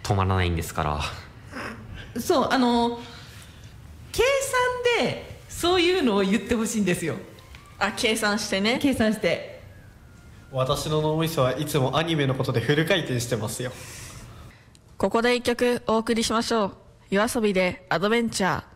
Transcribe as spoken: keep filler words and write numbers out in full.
止まらないんですから。 そう、あの計算でそういうのを言ってほしいんですよ。 あ、計算してね。 計算して。 私の脳みそはいつもアニメのことでフル回転してますよ。 ここで一曲お送りしましょう。夜遊びでアドベンチャー。